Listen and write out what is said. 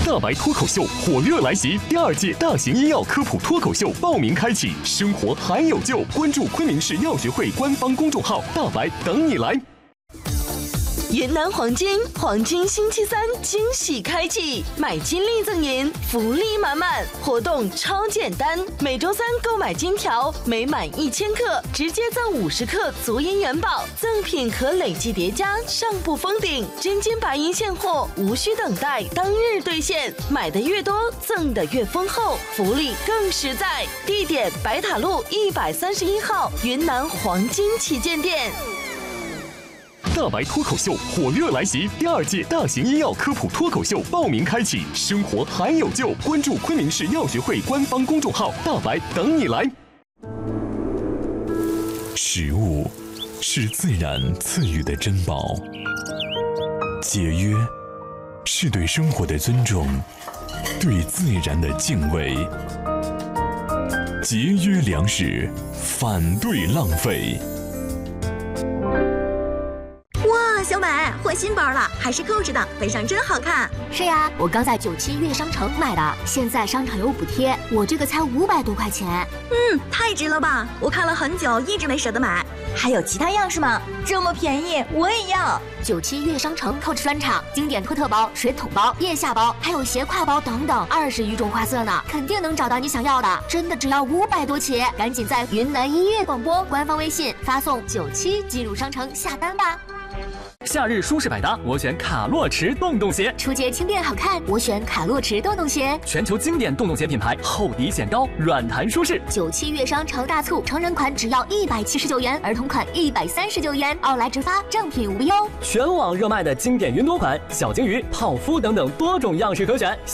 大白脱口秀火热来袭，第2届大型医药科普脱口秀报名开启，生活还有救，关注昆明市药学会官方公众号，大白等你来。 云南黄金星期3惊喜开启，买金粒赠银，福利满满，活动超简单，每周3购买金条，每满1000克直接赠50克足银元宝，赠品可累计叠加，上不封顶，真金白银现货，无需等待，当日兑现，买的越多，赠的越丰厚，福利更实在。地点：白塔路131号云南黄金旗舰店。 大白脱口秀火热来袭，第2届大型医药科普脱口秀报名开启，生活还有救，关注昆明市药学会官方公众号，大白等你来。食物是自然赐予的珍宝，节约是对生活的尊重，对自然的敬畏。节约粮食，反对浪费。 小美换新包了，还是扣着的，背上真好看。 是呀，我刚在97悦商城买的，现在商场有补贴，我这个才500多块钱。 太值了吧！我看了很久，一直没舍得买。还有其他样式吗？这么便宜，我也要。 97悦商城Coach专场，经典托特包、水桶包、腋下包，还有斜挎包等等，20余种花色呢，肯定能找到你想要的。真的只要500多起，赶紧在云南音乐广播官方微信发送97进入商城下单吧。 夏日舒适百搭，我选卡洛驰洞洞鞋； 初阶轻便好看，我选卡洛驰洞洞鞋。 全球经典洞洞鞋品牌，厚底显高，软弹舒适。 97悦商城大促，成人款只要179元，儿童款139元，奥莱直发，正品无忧。 全网热卖的经典云朵款，小鲸鱼、泡芙等等多种样式可选。